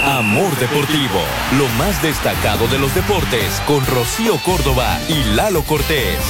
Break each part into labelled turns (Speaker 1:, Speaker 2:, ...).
Speaker 1: Amor Deportivo, lo más destacado de los deportes con Rocío Córdoba y Lalo Cortés.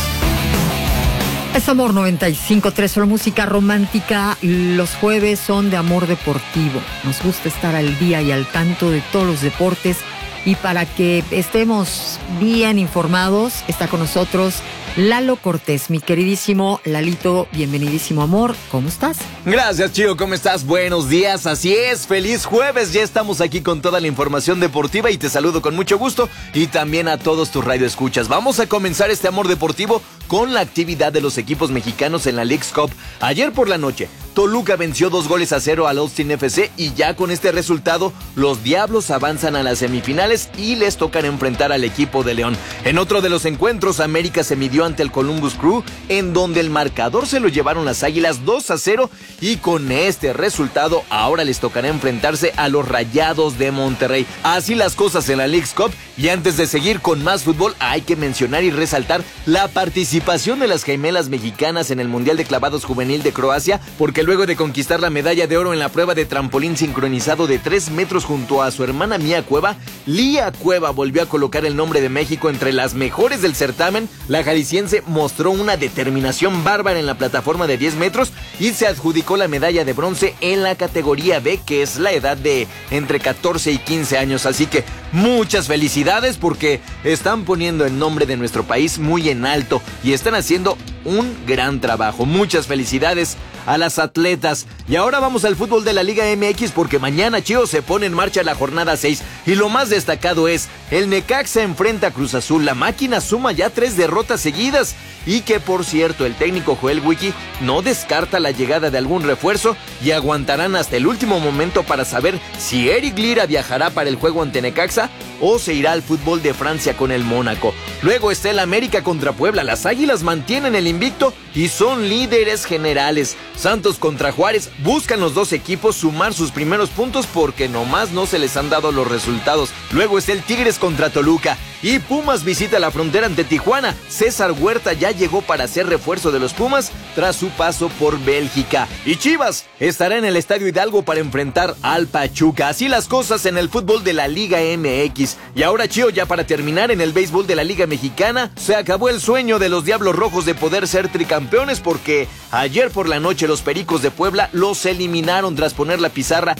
Speaker 2: Es Amor 95.3, solo música romántica. Los jueves son de Amor Deportivo. Nos gusta estar al día y al tanto de todos los deportes. Y para que estemos bien informados, está con nosotros Lalo Cortés, mi queridísimo Lalito, bienvenidísimo amor, ¿cómo estás?
Speaker 3: Gracias, Chío, ¿cómo estás? Buenos días, así es, feliz jueves, ya estamos aquí con toda la información deportiva y te saludo con mucho gusto y también a todos tus radioescuchas. Vamos a comenzar este Amor Deportivo con la actividad de los equipos mexicanos en la Leagues Cup. Ayer por la noche, Toluca venció 2-0 al Austin FC y ya con este resultado, los Diablos avanzan a las semifinales y les tocan enfrentar al equipo de León. En otro de los encuentros, América se midió ante el Columbus Crew, en donde el marcador se lo llevaron las Águilas 2-0 y con este resultado ahora les tocará enfrentarse a los Rayados de Monterrey. Así las cosas en la Leagues Cup y antes de seguir con más fútbol hay que mencionar y resaltar la participación de las gemelas mexicanas en el Mundial de Clavados Juvenil de Croacia, porque luego de conquistar la medalla de oro en la prueba de trampolín sincronizado de 3 metros junto a su hermana Mía Cueva, Lía Cueva volvió a colocar el nombre de México entre las mejores del certamen. La jalisciense mostró una determinación bárbara en la plataforma de 10 metros y se adjudicó la medalla de bronce en la categoría B, que es la edad de entre 14 y 15 años. Así que muchas felicidades porque están poniendo el nombre de nuestro país muy en alto y están haciendo un gran trabajo. Muchas felicidades a las atletas. Y ahora vamos al fútbol de la Liga MX porque mañana, Chío, se pone en marcha la jornada 6 y lo más destacado es el Necaxa enfrenta a Cruz Azul. La máquina suma ya 3 derrotas seguidas y que, por cierto, el técnico Joel Wiki no descarta la llegada de algún refuerzo y aguantarán hasta el último momento para saber si Eric Lira viajará para el juego ante Necaxa o se irá al fútbol de Francia con el Mónaco. Luego está el América contra Puebla. Las Águilas mantienen el invicto y son líderes generales. Santos contra Juárez. Buscan los dos equipos sumar sus primeros puntos porque nomás no se les han dado los resultados. Luego está el Tigres contra Toluca y Pumas visita la frontera ante Tijuana. César Huerta ya llegó para ser refuerzo de los Pumas tras su paso por Bélgica. Y Chivas estará en el Estadio Hidalgo para enfrentar al Pachuca. Así las cosas en el fútbol de la Liga MX. Y ahora, Chío, ya para terminar, en el béisbol de la Liga Mexicana se acabó el sueño de los Diablos Rojos de poder ser tricampeones porque ayer por la noche los Pericos de Puebla los eliminaron tras poner la pizarra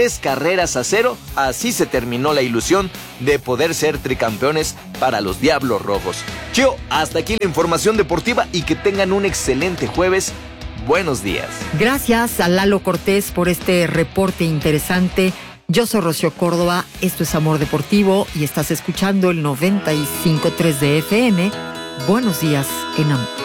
Speaker 3: 3-0. Así se terminó la ilusión de poder ser tricampeones para los Diablos Rojos. Chío, hasta aquí la información deportiva y que tengan un excelente jueves. Buenos días.
Speaker 2: Gracias a Lalo Cortés por este reporte interesante. Yo soy Rocío Córdoba, esto es Amor Deportivo y estás escuchando el 95.3 de FM. Buenos días en Amor.